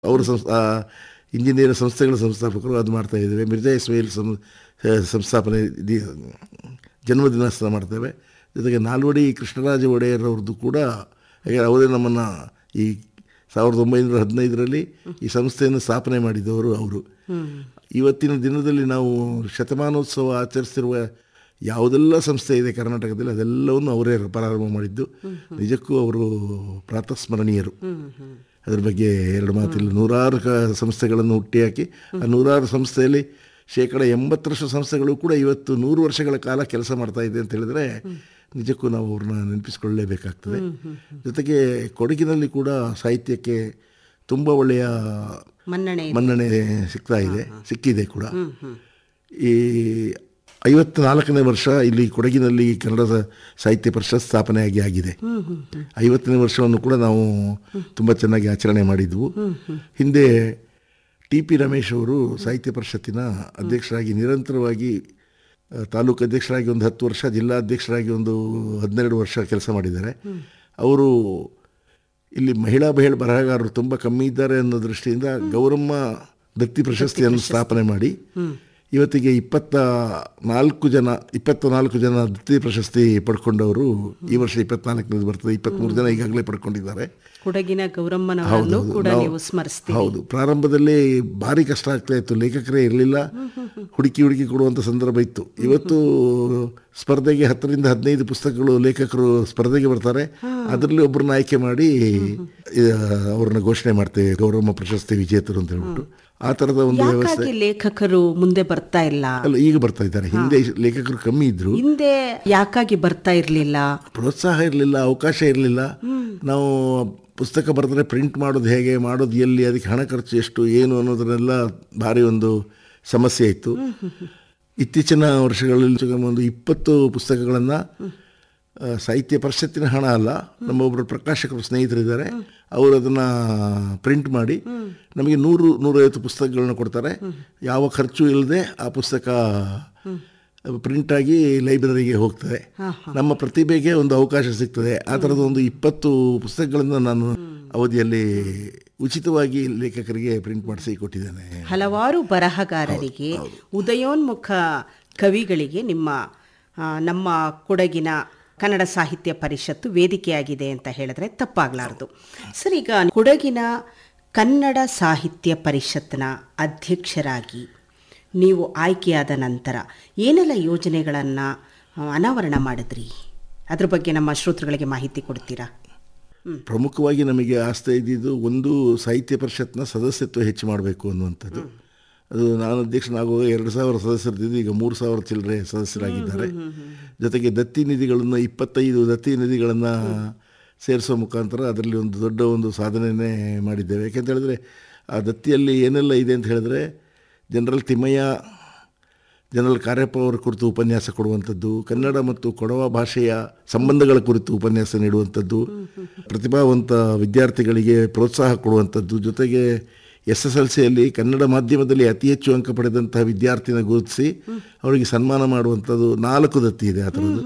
ಅವರು ಇಂಜಿನಿಯರ್ ಸಂಸ್ಥೆಗಳ ಸಂಸ್ಥಾಪಕರು ಅದು ಮಾಡ್ತಾ ಇದ್ದೇವೆ. ಮಿರ್ಜಾ ಇಸ್ಮಾಯಿಲ್ ಸಂಸ್ಥಾಪನೆ ಜನ್ಮದಿನೋತ್ಸವ ಮಾಡ್ತೇವೆ. ಜೊತೆಗೆ ನಾಲ್ವಡಿ ಕೃಷ್ಣರಾಜ ಒಡೆಯರ್ ಅವ್ರದ್ದು ಕೂಡ ಅವರೇ ನಮ್ಮನ್ನು ಈ 1915ರಲ್ಲಿ ಈ ಸಂಸ್ಥೆಯನ್ನು ಸ್ಥಾಪನೆ ಮಾಡಿದವರು ಅವರು. ಇವತ್ತಿನ ದಿನದಲ್ಲಿ ನಾವು ಶತಮಾನೋತ್ಸವ ಆಚರಿಸ್ತಿರುವ ಯಾವುದೆಲ್ಲ ಸಂಸ್ಥೆ ಇದೆ ಕರ್ನಾಟಕದಲ್ಲಿ ಅದೆಲ್ಲವನ್ನು ಅವರೇ ಪ್ರಾರಂಭ ಮಾಡಿದ್ದು. ನಿಜಕ್ಕೂ ಅವರು ಪ್ರಾತಸ್ಮರಣೀಯರು. ಅದ್ರ ಬಗ್ಗೆ ಎರಡು ಮಾತಿಲ್ಲ. ನೂರಾರು ಸಂಸ್ಥೆಗಳನ್ನು ಹುಟ್ಟಿಹಾಕಿ ಆ ನೂರಾರು ಸಂಸ್ಥೆಯಲ್ಲಿ 80% ಸಂಸ್ಥೆಗಳು ಕೂಡ ಇವತ್ತು 100 ವರ್ಷಗಳ ಕಾಲ ಕೆಲಸ ಮಾಡ್ತಾ ಇದೆ ಅಂತ ಹೇಳಿದ್ರೆ ನಿಜಕ್ಕೂ ನಾವು ಅವ್ರನ್ನ ನೆನಪಿಸ್ಕೊಳ್ಳಲೇಬೇಕಾಗ್ತದೆ. ಜೊತೆಗೆ ಕೊಡಗಿನಲ್ಲಿ ಕೂಡ ಸಾಹಿತ್ಯಕ್ಕೆ ತುಂಬ ಒಳ್ಳೆಯ ಮನ್ನಣೆ ಸಿಕ್ಕಿದೆ ಕೂಡ. ಈ 54ನೇ ವರ್ಷ ಇಲ್ಲಿ ಕೊಡಗಿನಲ್ಲಿ ಕನ್ನಡ ಸಾಹಿತ್ಯ ಪರಿಷತ್ ಸ್ಥಾಪನೆಯಾಗಿ ಆಗಿದೆ. 50ನೇ ವರ್ಷವನ್ನು ಕೂಡ ನಾವು ತುಂಬ ಚೆನ್ನಾಗಿ ಆಚರಣೆ ಮಾಡಿದ್ವು. ಹಿಂದೆ TP ರಮೇಶ್ ಅವರು ಸಾಹಿತ್ಯ ಪರಿಷತ್ತಿನ ಅಧ್ಯಕ್ಷರಾಗಿ ನಿರಂತರವಾಗಿ ತಾಲೂಕು ಅಧ್ಯಕ್ಷರಾಗಿ ಒಂದು 10 ವರ್ಷ, ಜಿಲ್ಲಾಧ್ಯಕ್ಷರಾಗಿ ಒಂದು 12 ವರ್ಷ ಕೆಲಸ ಮಾಡಿದ್ದಾರೆ. ಅವರು ಇಲ್ಲಿ ಮಹಿಳಾ ಬರಹಗಾರರು ತುಂಬ ಕಮ್ಮಿ ಇದ್ದಾರೆ ಅನ್ನೋ ದೃಷ್ಟಿಯಿಂದ ಗೌರಮ್ಮ ದತ್ತಿ ಪ್ರಶಸ್ತಿಯನ್ನು ಸ್ಥಾಪನೆ ಮಾಡಿ ಇವತ್ತಿಗೆ 24 ಜನ ದತ್ತಿ ಪ್ರಶಸ್ತಿ ಪಡ್ಕೊಂಡವರು. ಈ ವರ್ಷ 24ನೇದು ಬರ್ತದೆ. 23 ಜನ ಈಗಾಗಲೇ ಪಡ್ಕೊಂಡಿದ್ದಾರೆ. ಕೊಡಗಿನ ಗೌರಮ್ಮನವರನ್ನು ಕೂಡ ನೀವು ಸ್ಮರಿಸ್ತೀವಿ. ಹೌದು. ಪ್ರಾರಂಭದಲ್ಲಿ ಭಾರಿ ಕಷ್ಟ ಆಗ್ತಾ ಇತ್ತು. ಲೇಖಕರೇ ಇರಲಿಲ್ಲ. ಹುಡುಕಿ ಕೊಡುವಂಥ ಸಂದರ್ಭ ಇತ್ತು. ಇವತ್ತು ಸ್ಪರ್ಧೆಗೆ 10ರಿಂದ 15 ಪುಸ್ತಕಗಳು ಲೇಖಕರು ಸ್ಪರ್ಧೆಗೆ ಬರ್ತಾರೆ. ಅದರಲ್ಲಿ ಒಬ್ಬರನ್ನ ಆಯ್ಕೆ ಮಾಡಿ ಅವ್ರನ್ನ ಘೋಷಣೆ ಮಾಡ್ತೇವೆ ಗೌರಮ್ಮ ಪ್ರಶಸ್ತಿ ವಿಜೇತರು ಅಂತ ಹೇಳ್ಬಿಟ್ಟು. ಆ ಥರದ ಒಂದು ವ್ಯವಸ್ಥೆ. ಲೇಖಕರು ಮುಂದೆ ಬರ್ತಾ ಇಲ್ಲ ಅಲ್ಲ, ಈಗ ಬರ್ತಾ ಇದ್ದಾರೆ. ಹಿಂದೆ ಲೇಖಕರು ಕಮ್ಮಿ ಇದ್ರು. ಹಿಂದೆ ಯಾಕಾಗಿ ಬರ್ತಾ ಇರಲಿಲ್ಲ? ಪ್ರೋತ್ಸಾಹ ಇರಲಿಲ್ಲ, ಅವಕಾಶ ಇರಲಿಲ್ಲ. ನಾವು ಪುಸ್ತಕ ಬರೆದ್ರೆ ಪ್ರಿಂಟ್ ಮಾಡೋದು ಹೇಗೆ, ಮಾಡೋದು ಎಲ್ಲಿ, ಅದಕ್ಕೆ ಹಣ ಖರ್ಚು ಎಷ್ಟು, ಏನು ಅನ್ನೋದನ್ನೆಲ್ಲ ಭಾರಿ ಒಂದು ಸಮಸ್ಯೆ ಇತ್ತು. ಇತ್ತೀಚಿನ ವರ್ಷಗಳಲ್ಲಿ ಒಂದು 20 ಪುಸ್ತಕಗಳನ್ನು ಸಾಹಿತ್ಯ ಪರಿಷತ್ತಿನ ಹಣ ಅಲ್ಲ, ನಮ್ಮೊಬ್ಬರು ಪ್ರಕಾಶಕರು ಸ್ನೇಹಿತರಿದ್ದಾರೆ, ಅವರು ಅದನ್ನು ಪ್ರಿಂಟ್ ಮಾಡಿ ನಮಗೆ 100-150 ಪುಸ್ತಕಗಳನ್ನ ಕೊಡ್ತಾರೆ. ಯಾವ ಖರ್ಚು ಇಲ್ಲದೆ ಆ ಪುಸ್ತಕ ಪ್ರಿಂಟಾಗಿ ಲೈಬ್ರರಿಗೆ ಹೋಗ್ತದೆ. ನಮ್ಮ ಪ್ರತಿಭೆಗೆ ಒಂದು ಅವಕಾಶ ಸಿಗ್ತದೆ. ಆ ಥರದ ಒಂದು 20 ಪುಸ್ತಕಗಳನ್ನು ನಾನು ಅವಧಿಯಲ್ಲಿ ಉಚಿತವಾಗಿ ಲೇಖಕರಿಗೆ ಪ್ರಿಂಟ್ ಮಾಡಿಸಿ ಕೊಟ್ಟಿದ್ದೇನೆ. ಹಲವಾರು ಬರಹಗಾರರಿಗೆ, ಉದಯೋನ್ಮುಖ ಕವಿಗಳಿಗೆ ನಮ್ಮ ಕೊಡಗಿನ ಕನ್ನಡ ಸಾಹಿತ್ಯ ಪರಿಷತ್ತು ವೇದಿಕೆಯಾಗಿದೆ ಅಂತ ಹೇಳಿದ್ರೆ ತಪ್ಪಾಗಲಾರದು. ಸರ್, ಈಗ ಕೊಡಗಿನ ಕನ್ನಡ ಸಾಹಿತ್ಯ ಪರಿಷತ್ನ ಅಧ್ಯಕ್ಷರಾಗಿ ನೀವು ಆಯ್ಕೆಯಾದ ನಂತರ ಏನೆಲ್ಲ ಯೋಜನೆಗಳನ್ನು ಅನಾವರಣ ಮಾಡಿದ್ರಿ? ಅದ್ರ ಬಗ್ಗೆ ನಮ್ಮ ಶ್ರೋತೃಗಳಿಗೆ ಮಾಹಿತಿ ಕೊಡ್ತೀರಾ? ಪ್ರಮುಖವಾಗಿ ನಮಗೆ ಆಸ್ತಿ ಇದ್ದಿದ್ದು ಒಂದು ಸಾಹಿತ್ಯ ಪರಿಷತ್ನ ಸದಸ್ಯತ್ವ ಹೆಚ್ಚು ಮಾಡಬೇಕು ಅನ್ನುವಂಥದ್ದು. ಅದು ನಾನು ಅಧ್ಯಕ್ಷನಾಗುವಾಗ 2000 ಸದಸ್ಯರಿದ್ದು ಈಗ 3000 ಚಿಲ್ಲರೆ ಸದಸ್ಯರಾಗಿದ್ದಾರೆ. ಜೊತೆಗೆ ದತ್ತಿ ನಿಧಿಗಳನ್ನು 25 ದತ್ತಿ ನಿಧಿಗಳನ್ನು ಸೇರಿಸೋ ಮುಖಾಂತರ ಅದರಲ್ಲಿ ಒಂದು ದೊಡ್ಡ ಒಂದು ಸಾಧನೆಯೇ ಮಾಡಿದ್ದೇವೆ. ಯಾಕೆಂತ ಹೇಳಿದ್ರೆ ಆ ದತ್ತಿಯಲ್ಲಿ ಏನೆಲ್ಲ ಇದೆ ಅಂತ ಹೇಳಿದ್ರೆ, ಜನರಲ್ ತಿಮ್ಮಯ್ಯ, ಜನರಲ್ ಕಾರ್ಯಪ್ಪ ಅವರ ಕುರಿತು ಉಪನ್ಯಾಸ ಕೊಡುವಂಥದ್ದು, ಕನ್ನಡ ಮತ್ತು ಕೊಡವ ಭಾಷೆಯ ಸಂಬಂಧಗಳ ಕುರಿತು ಉಪನ್ಯಾಸ ನೀಡುವಂಥದ್ದು, ಪ್ರತಿಭಾವಂತ ವಿದ್ಯಾರ್ಥಿಗಳಿಗೆ ಪ್ರೋತ್ಸಾಹ ಕೊಡುವಂಥದ್ದು, ಜೊತೆಗೆ SSLCಯಲ್ಲಿ ಕನ್ನಡ ಮಾಧ್ಯಮದಲ್ಲಿ ಅತಿ ಹೆಚ್ಚು ಅಂಕ ಪಡೆದಂತಹ ವಿದ್ಯಾರ್ಥಿನ ಗುರುತಿಸಿ ಅವರಿಗೆ ಸನ್ಮಾನ ಮಾಡುವಂಥದ್ದು 4 ದತ್ತಿ ಇದೆ. ಆ ಥರದ್ದು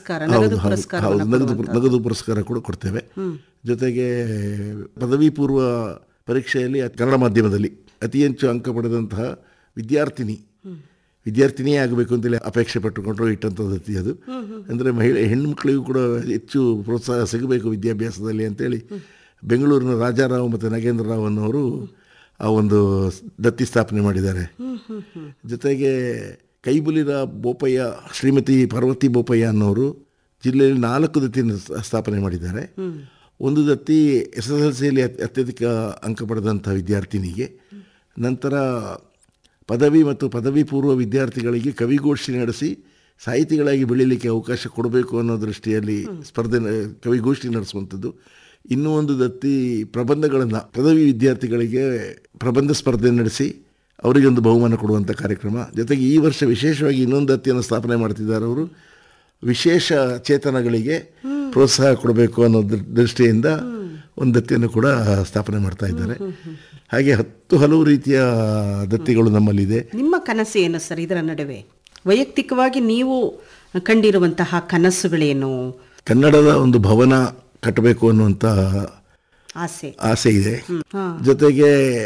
ನಗದು ಪುರಸ್ಕಾರ ಕೂಡ ಕೊಡ್ತೇವೆ. ಜೊತೆಗೆ ಪದವಿ ಪೂರ್ವ ಪರೀಕ್ಷೆಯಲ್ಲಿ ಕನ್ನಡ ಮಾಧ್ಯಮದಲ್ಲಿ ಅತಿ ಹೆಚ್ಚು ಅಂಕ ಪಡೆದಂತಹ ವಿದ್ಯಾರ್ಥಿನಿಯೇ ಆಗಬೇಕು ಅಂತೇಳಿ ಅಪೇಕ್ಷೆ ಪಟ್ಟುಕೊಂಡ್ರು ಇಟ್ಟಂಥ ದತ್ತಿ ಅದು. ಅಂದರೆ ಹೆಣ್ಣುಮಕ್ಕಳಿಗೂ ಕೂಡ ಹೆಚ್ಚು ಪ್ರೋತ್ಸಾಹ ಸಿಗಬೇಕು ವಿದ್ಯಾಭ್ಯಾಸದಲ್ಲಿ ಅಂತೇಳಿ ಬೆಂಗಳೂರಿನ ರಾಜಾರಾವ್ ಮತ್ತು ನಾಗೇಂದ್ರ ರಾವ್ ಅನ್ನೋರು ಆ ಒಂದು ದತ್ತಿ ಸ್ಥಾಪನೆ ಮಾಡಿದ್ದಾರೆ. ಜೊತೆಗೆ ಕೈಬುಲಿರ ಬೋಪಯ್ಯ, ಶ್ರೀಮತಿ ಪಾರ್ವತಿ ಬೋಪಯ್ಯ ಅನ್ನೋರು ಜಿಲ್ಲೆಯಲ್ಲಿ 4 ದತ್ತಿನ ಸ್ಥಾಪನೆ ಮಾಡಿದ್ದಾರೆ. ಒಂದು ದತ್ತಿ SSLCಯಲ್ಲಿ ಅತ್ಯಧಿಕ ಅಂಕ ಪಡೆದಂಥ ವಿದ್ಯಾರ್ಥಿನಿಗೆ. ನಂತರ ಪದವಿ ಮತ್ತು ಪದವಿ ಪೂರ್ವ ವಿದ್ಯಾರ್ಥಿಗಳಿಗೆ ಕವಿಗೋಷ್ಠಿ ನಡೆಸಿ ಸಾಹಿತಿಗಳಾಗಿ ಬೆಳೀಲಿಕ್ಕೆ ಅವಕಾಶ ಕೊಡಬೇಕು ಅನ್ನೋ ದೃಷ್ಟಿಯಲ್ಲಿ ಕವಿಗೋಷ್ಠಿ ನಡೆಸುವಂಥದ್ದು. ಇನ್ನೂ ಒಂದು ದತ್ತಿ ಪ್ರಬಂಧಗಳನ್ನು ಪದವಿ ವಿದ್ಯಾರ್ಥಿಗಳಿಗೆ ಪ್ರಬಂಧ ಸ್ಪರ್ಧೆ ನಡೆಸಿ ಅವರಿಗೆ ಒಂದು ಬಹುಮಾನ ಕೊಡುವಂಥ ಕಾರ್ಯಕ್ರಮ. ಜೊತೆಗೆ ಈ ವರ್ಷ ವಿಶೇಷವಾಗಿ ಇನ್ನೊಂದು ದತ್ತಿಯನ್ನು ಸ್ಥಾಪನೆ ಮಾಡ್ತಿದ್ದಾರೆ. ಅವರು ವಿಶೇಷ ಚೇತನಗಳಿಗೆ ಪ್ರೋತ್ಸಾಹ ಕೊಡಬೇಕು ಅನ್ನೋ ದೃಷ್ಟಿಯಿಂದ ಒಂದು ದತ್ತಿಯನ್ನು ಕೂಡ ಸ್ಥಾಪನೆ ಮಾಡ್ತಾ ಇದ್ದಾರೆ. ಹಾಗೆ ಹಲವು ರೀತಿಯ ದತ್ತಿಗಳು ನಮ್ಮಲ್ಲಿದೆ. ನಿಮ್ಮ ಕನಸು ಏನು ಸರ್? ಇದರ ನಡುವೆ ವೈಯಕ್ತಿಕವಾಗಿ ನೀವು ಕಂಡಿರುವಂತಹ ಕನಸುಗಳೇನು? ಕನ್ನಡದ ಒಂದು ಭವನ ಕಟ್ಟಬೇಕು ಅನ್ನುವಂಥ ಆಸೆ ಇದೆ. ಜೊತೆಗೆ